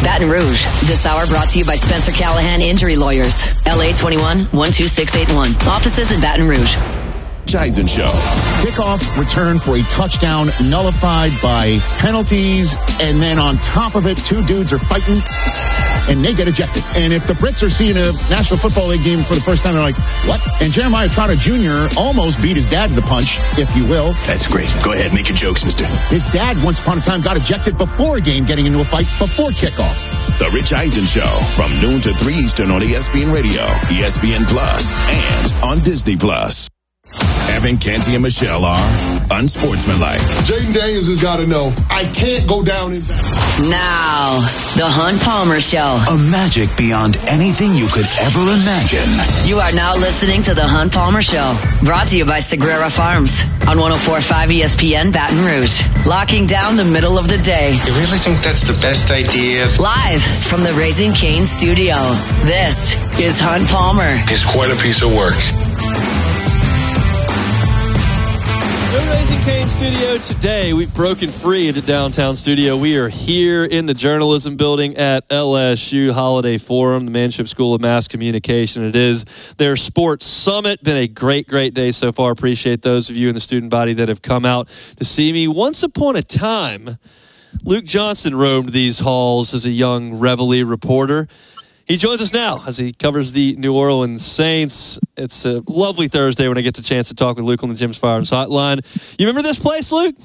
Baton Rouge. This hour brought to you by Spencer Callahan Injury Lawyers. LA 21-12681. Offices in Baton Rouge. Eisen Show. Kickoff return for a touchdown nullified by penalties, and then on top of it, two dudes are fighting, and they get ejected. And if the Brits are seeing a National Football League game for the first time, they're like, what? And Jeremiah Trotter Jr. almost beat his dad to the punch, if you will. That's great. Go ahead, make your jokes, mister. His dad, once upon a time, got ejected before a game, getting into a fight before kickoff. The Rich Eisen Show, from noon to 3 Eastern on ESPN Radio, ESPN Plus, and on Disney Plus. Evan, Canty, and Michelle are unsportsmanlike. Jaden Daniels has got to know, I can't go down in that. Now, the Hunt Palmer Show. A magic beyond anything you could ever imagine. You are now listening to the Hunt Palmer Show. Brought to you by Sagrera Farms on 104.5 ESPN Baton Rouge. Locking down the middle of the day. You really think that's the best idea? Live from the Raising Cane studio. This is Hunt Palmer. It's quite a piece of work. The Raising Cane studio today. We've broken free of the downtown studio. We are here in the journalism building at LSU Holiday Forum, the Manship School of Mass Communication. It is their sports summit. Been a great, great day so far. Appreciate those of you in the student body that have come out to see me. Once upon a time, Luke Johnson roamed these halls as a young Reveille reporter. He joins us now as he covers the New Orleans Saints. It's a lovely Thursday when I get the chance to talk with Luke on the Jim's Firearms Hotline. You remember this place, Luke?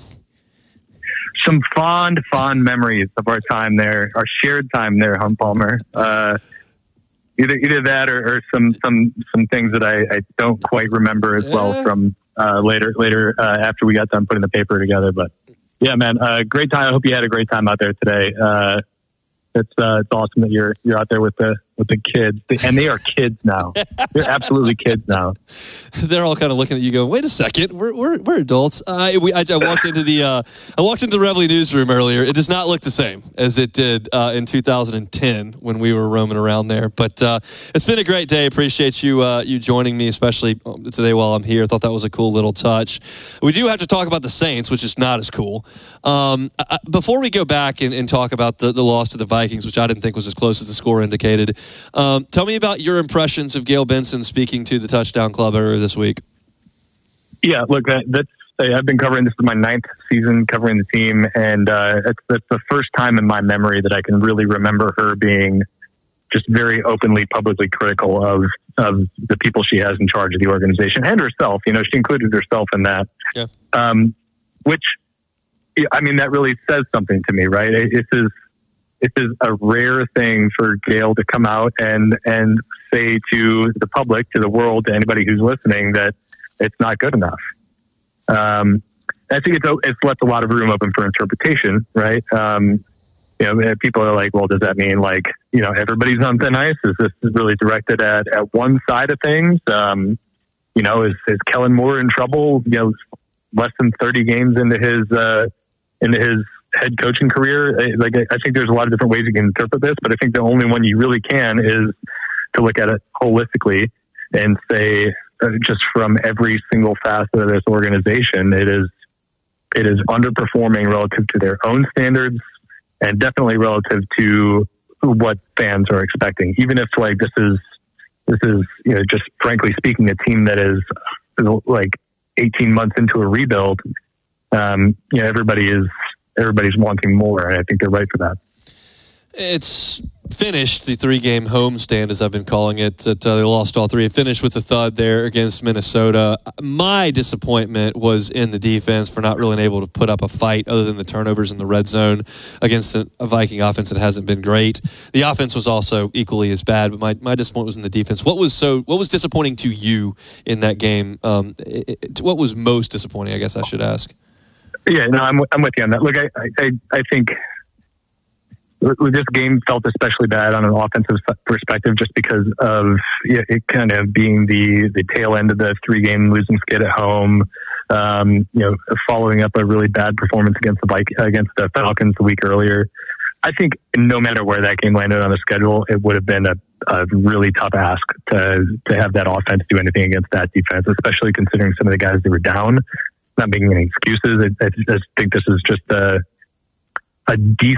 Some fond memories of our time there, our shared time there, Hunt Palmer. Either that or some things that I don't quite remember as well from later after we got done putting the paper together. But yeah, man, great time. I hope you had a great time out there today. It's awesome that you're out there with the kids, and they are kids now. They're absolutely kids now. They're all kind of looking at you, going, "Wait a second, we're adults." I walked into the Reveille newsroom earlier. It does not look the same as it did in 2010 when we were roaming around there. But it's been a great day. Appreciate you joining me, especially today while I'm here. I thought that was a cool little touch. We do have to talk about the Saints, which is not as cool. Before we go back and talk about the loss to the Vikings, which I didn't think was as close as the score indicated. Tell me about your impressions of Gayle Benson speaking to the Touchdown Club earlier this week. Yeah, look, I've been covering this is my 9th season covering the team, and that's the first time in my memory that I can really remember her being just very openly, publicly critical of the people she has in charge of the organization and herself. You know, she included herself in that, which, I mean, that really says something to me, right? This is a rare thing for Gayle to come out and say to the public, to the world, to anybody who's listening that it's not good enough. I think it's left a lot of room open for interpretation, right? People are like, well, does that mean everybody's on thin ice? Is this really directed at one side of things? Is Kellen Moore in trouble? Less than 30 games into his head coaching career. I think there's a lot of different ways you can interpret this, but I think the only one you really can is to look at it holistically and say, just from every single facet of this organization, it is underperforming relative to their own standards and definitely relative to what fans are expecting. Even if this is just frankly speaking, a team that is 18 months into a rebuild. Everybody's wanting more, and I think they're right for that. It's finished, the 3-game homestand, as I've been calling it. They lost all 3. It finished with a thud there against Minnesota. My disappointment was in the defense for not really able to put up a fight other than the turnovers in the red zone against a Viking offense that hasn't been great. The offense was also equally as bad, but my disappointment was in the defense. What was disappointing to you in that game? What was most disappointing, I guess I should ask? Yeah, no, I'm with you on that. Look, I think this game felt especially bad on an offensive perspective just because of it kind of being the tail end of the 3-game losing skid at home. Following up a really bad performance against the Falcons the week earlier. I think no matter where that game landed on the schedule, it would have been a really tough ask to have that offense do anything against that defense, especially considering some of the guys that were down. Not making any excuses. I just think this is just a decent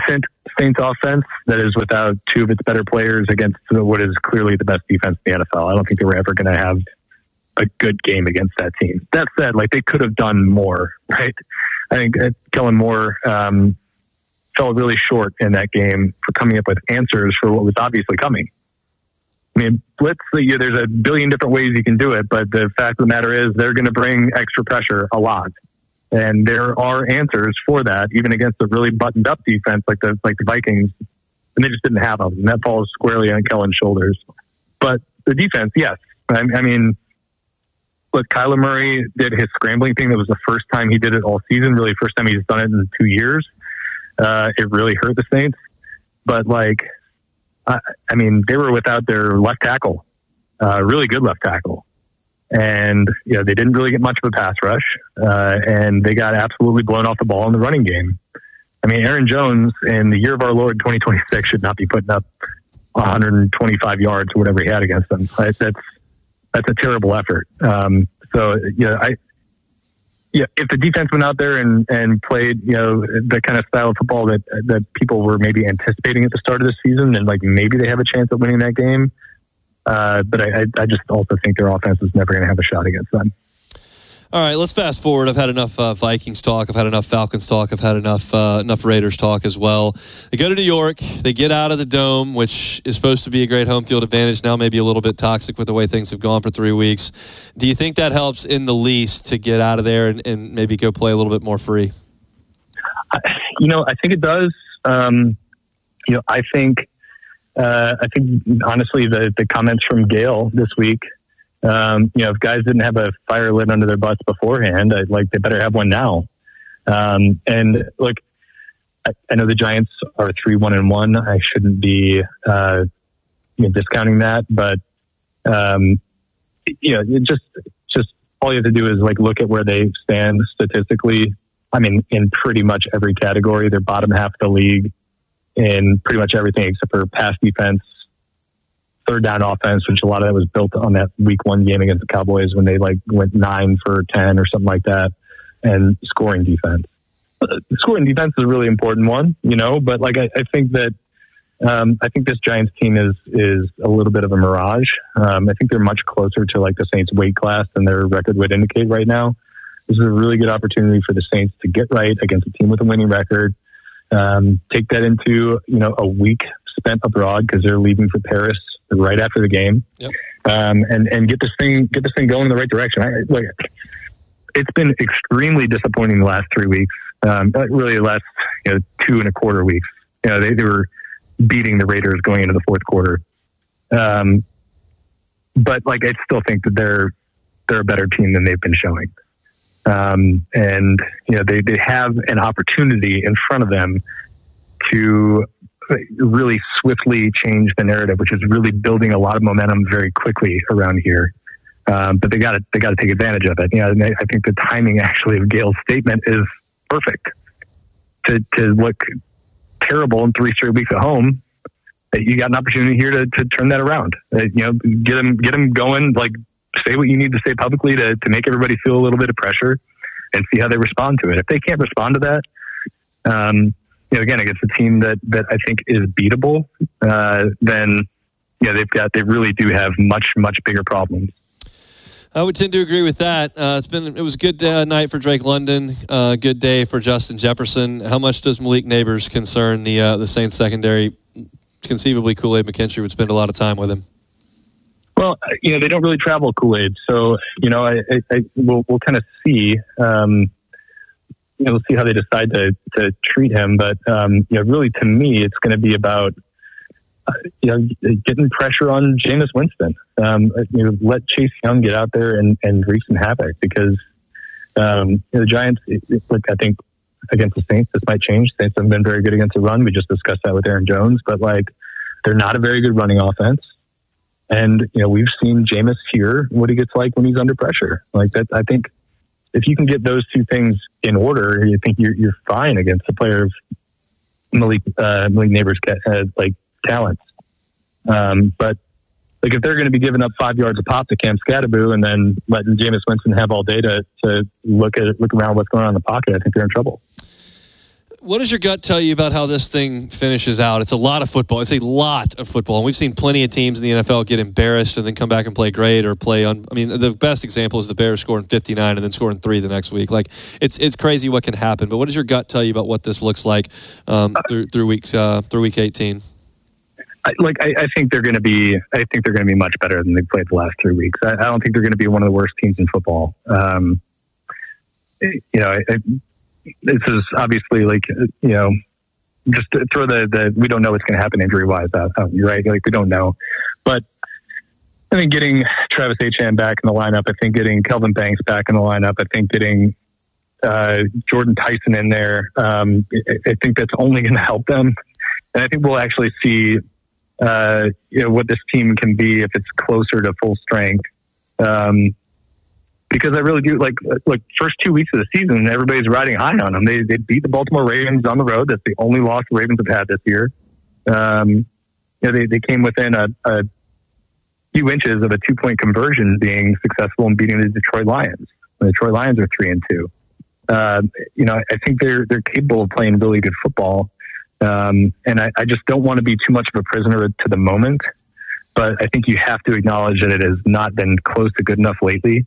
Saints offense that is without two of its better players against what is clearly the best defense in the NFL. I don't think they were ever going to have a good game against that team. That said, like, they could have done more, right? I think Kellen Moore fell really short in that game for coming up with answers for what was obviously coming. I mean, blitz, there's a billion different ways you can do it, but the fact of the matter is they're going to bring extra pressure a lot. And there are answers for that, even against a really buttoned up defense like the Vikings, and they just didn't have them. And that falls squarely on Kellen's shoulders. But the defense, yes. I mean, look, Kyler Murray did his scrambling thing. That was the first time he did it all season, really first time he's done it in 2 years. It really hurt the Saints. But, like, I mean, they were without their left tackle, really good left tackle. And, you know, they didn't really get much of a pass rush, and they got absolutely blown off the ball in the running game. I mean, Aaron Jones, in the year of our Lord 2026, should not be putting up 125 yards or whatever he had against them. That's a terrible effort. So, you know, if the defense went out there and played, you know, the kind of style of football that people were maybe anticipating at the start of the season, and like maybe they have a chance at winning that game. But I just also think their offense is never going to have a shot against them. All right, let's fast forward. I've had enough Vikings talk. I've had enough Falcons talk. I've had enough Raiders talk as well. They go to New York. They get out of the Dome, which is supposed to be a great home field advantage. Now maybe a little bit toxic with the way things have gone for 3 weeks. Do you think that helps in the least to get out of there and maybe go play a little bit more free? You know, I think it does. You know, I think honestly the comments from Gale this week, you know, if guys didn't have a fire lit under their butts beforehand, they better have one now. And look, I know the Giants are 3-1-1. I shouldn't be, discounting that, but, you know, just all you have to do is like, look at where they stand statistically. I mean, in pretty much every category, they're bottom half of the league in pretty much everything except for pass defense, third down offense, which a lot of that was built on that week 1 game against the Cowboys when they like went 9 for 10 or something like that, and scoring defense. Scoring defense is a really important one, you know, but like, I think that, I think this Giants team is a little bit of a mirage. I think they're much closer to like the Saints weight class than their record would indicate right now. This is a really good opportunity for the Saints to get right against a team with a winning record. Take that into, you know, a week spent abroad because they're leaving for Paris right after the game. Yep. And get this thing going in the right direction. It's been extremely disappointing the last 3 weeks. Really the last 2.25 weeks. You know, they were beating the Raiders going into the fourth quarter. But like, I still think that they're a better team than they've been showing. And you know, they have an opportunity in front of them to really swiftly change the narrative, which is really building a lot of momentum very quickly around here. But they got to take advantage of it. You know, and I think the timing actually of Gale's statement is perfect to look terrible in 3 straight weeks at home. You got an opportunity here to turn that around. You know, get them going. Like, say what you need to say publicly to make everybody feel a little bit of pressure, and see how they respond to it. If they can't respond to that, you know, again, against a team that I think is beatable, then you know, they really do have much bigger problems. I would tend to agree with that. It was a good night for Drake London. Good day for Justin Jefferson. How much does Malik Neighbors concern the Saints secondary? Conceivably, Kool-Aid McKinstry would spend a lot of time with him. Well, you know, they don't really travel Kool-Aid, so you know, we'll kind of see. You know, we'll see how they decide to treat him. But you know, really, to me, it's going to be about you know, getting pressure on Jameis Winston. You know, let Chase Young get out there and wreak some havoc, because you know, the Giants. Look, I think against the Saints, this might change. Saints haven't been very good against the run. We just discussed that with Aaron Jones, but like, they're not a very good running offense. And, you know, we've seen Jameis here, what he gets like when he's under pressure. Like that, I think if you can get those two things in order, you think you're fine against a player of Malik Neighbors' like talents. But like, if they're going to be giving up 5 yards a pop to Cam Scatterboo and then letting Jameis Winston have all day to look around what's going on in the pocket, I think they're in trouble. What does your gut tell you about how this thing finishes out? It's a lot of football. It's a lot of football. And we've seen plenty of teams in the NFL get embarrassed and then come back and play great or play on. I mean, the best example is the Bears scoring 59 and then scoring 3 the next week. Like, it's crazy what can happen. But what does your gut tell you about what this looks like through week 18? I think they're going to be. I think they're going to be much better than they played the last 3 weeks. I don't think they're going to be one of the worst teams in football. This is obviously just to throw the we don't know what's going to happen injury wise out. You're right. Like, we don't know, but I think getting Travis Etienne back in the lineup. I think getting Kelvin Banks back in the lineup. I think getting Jordan Tyson in there. I think that's only going to help them, and I think we'll actually see what this team can be if it's closer to full strength. Because I really do like first 2 weeks of the season, everybody's riding high on them. They beat the Baltimore Ravens on the road. That's the only loss the Ravens have had this year. They came within a few inches of a 2-point conversion being successful in beating the Detroit Lions. The Detroit Lions are 3-2. I think they're capable of playing really good football. And I just don't want to be too much of a prisoner to the moment. But I think you have to acknowledge that it has not been close to good enough lately.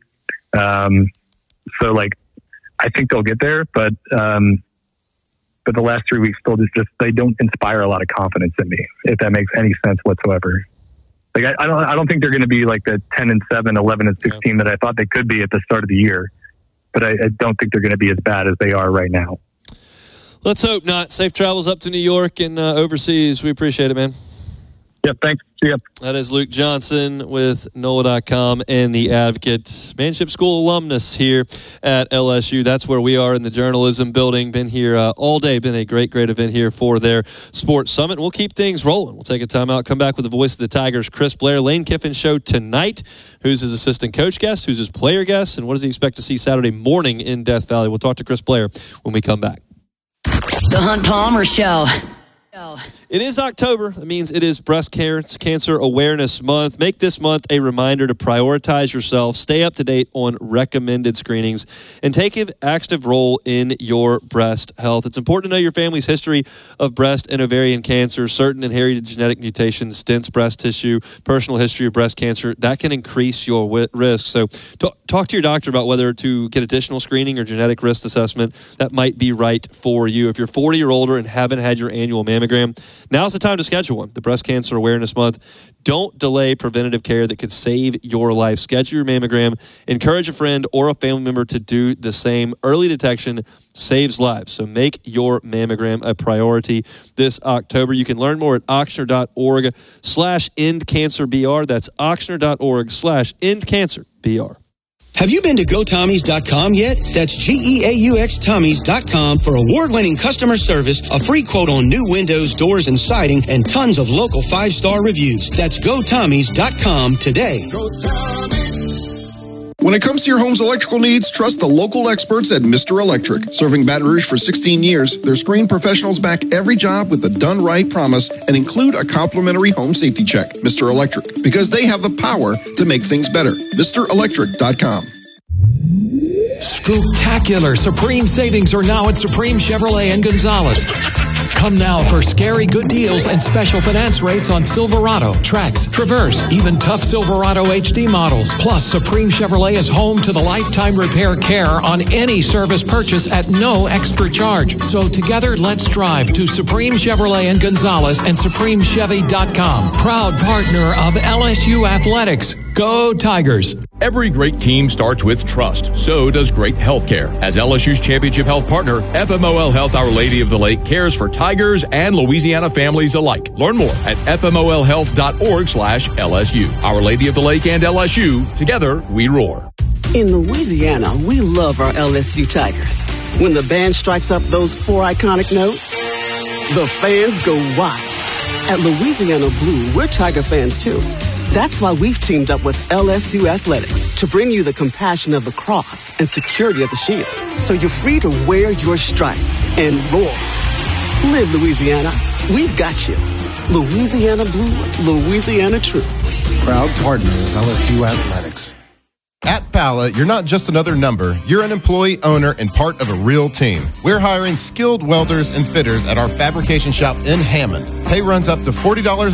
I think they'll get there, but the last 3 weeks still they don't inspire a lot of confidence in me, if that makes any sense whatsoever. Like, I don't think they're going to be like the 10-7, 11-16 that I thought they could be at the start of the year, but I don't think they're going to be as bad as they are right now. Let's hope not. Safe travels up to New York and overseas. We appreciate it, man. Yep, thanks. See ya. That is Luke Johnson with NOLA.com and The Advocate. Manship School alumnus here at LSU. That's where we are in the journalism building. Been here all day. Been a great event here for their sports summit. We'll keep things rolling. We'll take a time out, come back with the voice of the Tigers, Chris Blair. Lane Kiffin show tonight. Who's his assistant coach guest? Who's his player guest? And what does he expect to see Saturday morning in Death Valley? We'll talk to Chris Blair when we come back. The Hunt Palmer Show. It is October. That means it is Breast Cancer Awareness Month. Make this month a reminder to prioritize yourself, stay up to date on recommended screenings, and take an active role in your breast health. It's important to know your family's history of breast and ovarian cancer, certain inherited genetic mutations, dense breast tissue, personal history of breast cancer. That can increase your risk. So talk to your doctor about whether to get additional screening or genetic risk assessment that might be right for you. If you're 40 or older and haven't had your annual mammogram, now's the time to schedule one. The Breast Cancer Awareness Month. Don't delay preventative care that could save your life. Schedule your mammogram. Encourage a friend or a family member to do the same. Early detection saves lives. So make your mammogram a priority this October. You can learn more at Ochsner.org/endcancerbr. That's Ochsner.org/endcancerbr. Have you been to GoTommys.com yet? That's GEAUX Tommys.com for award-winning customer service, a free quote on new windows, doors, and siding, and tons of local 5-star reviews. That's GoTommys.com today. When it comes to your home's electrical needs, trust the local experts at Mr. Electric. Serving Baton Rouge for 16 years, their screened professionals back every job with a done-right promise and include a complimentary home safety check. Mr. Electric, because they have the power to make things better. MrElectric.com. Spooktacular Supreme savings are now at Supreme Chevrolet in Gonzales. Come now for scary good deals and special finance rates on Silverado, Trax, Traverse, even tough Silverado HD models. Plus, Supreme Chevrolet is home to the lifetime repair care on any service purchase at no extra charge. So together, let's drive to Supreme Chevrolet in Gonzales and SupremeChevy.com. Proud partner of LSU Athletics. Go Tigers! Every great team starts with trust. So does great health care. As LSU's championship health partner, FMOL Health Our Lady of the Lake cares for Tigers and Louisiana families alike. Learn more at FMOLhealth.org/LSU. Our Lady of the Lake and LSU, together we roar. In Louisiana, we love our LSU Tigers. When the band strikes up those 4 iconic notes, the fans go wild. At Louisiana Blue, we're Tiger fans too. That's why we've teamed up with LSU Athletics to bring you the compassion of the cross and security of the shield, so you're free to wear your stripes and roar. Live Louisiana. We've got you. Louisiana Blue, Louisiana True. Proud partner of LSU Athletics. At Pala, you're not just another number. You're an employee, owner, and part of a real team. We're hiring skilled welders and fitters at our fabrication shop in Hammond. Pay runs up to $40